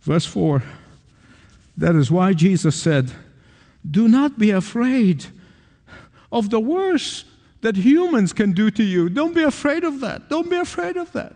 Verse 4. That is why Jesus said, do not be afraid of the worst that humans can do to you. Don't be afraid of that. Don't be afraid of that.